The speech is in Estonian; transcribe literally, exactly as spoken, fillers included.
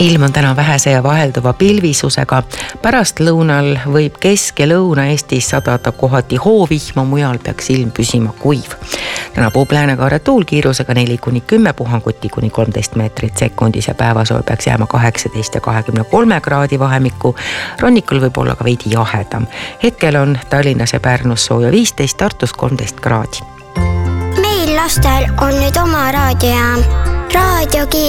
ilm on täna vähese ja vahelduva pilvisusega. Pärast lõunal võib Kesk- ja Lõuna-Eestis sadada kohati hoovihma, mujal peaks ilm püsima kuiv. Täna puhub läänekaare tuul kiirusega neli kuni kümme, puhanguti kuni kolmteist meetrit sekundis ja päevasoe peaks jääma kaheksateist ja kahekümne kolme kraadi vahemikku. Rannikul võib olla ka veidi jahedam. Hetkel on Tallinnas ja Pärnus sooja viisteist, Tartus kolmteist kraadi. Meil lastel on nüüd oma raadiojaam. Raadio Kiire.